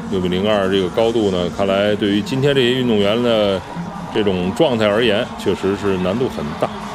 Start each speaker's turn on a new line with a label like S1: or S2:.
S1: 6米02这个高度呢，看来对于今天这些运动员的这种状态而言，确实是难度很大。